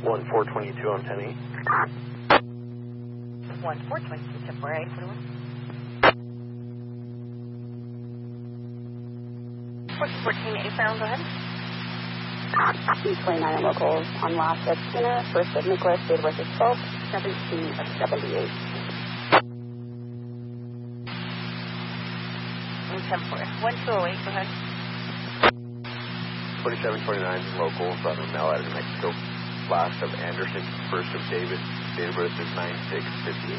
1422 on 10-8. 1422, 10-4, 841. 1414, 8 pound, go ahead. 29 on local on last at Skinner, first at Nicholas, date of birth is 12/17 of 78. 10-4, 1208, go ahead. 2729 local, Southern Mel out of New Mexico. Last of Anderson, first of David, date of birth is 9658.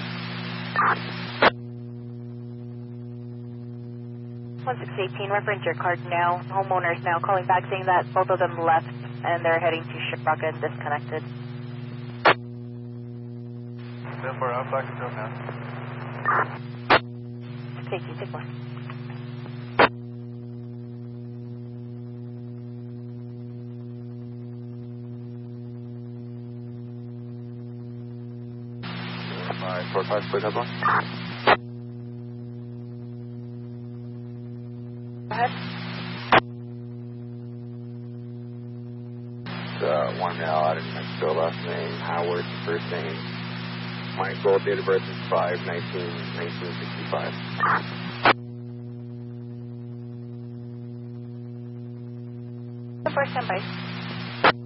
1618, reference your card now. Homeowners now calling back saying that both of them left and they're heading to Shiprock and disconnected. 10-4, I'm back to now. 1618, take one. Alright, 4-5, split up on. Go ahead. One male out of New Mexico, last name Howard, first name Michael, date of birth is 5/19/1965. The first time, bye.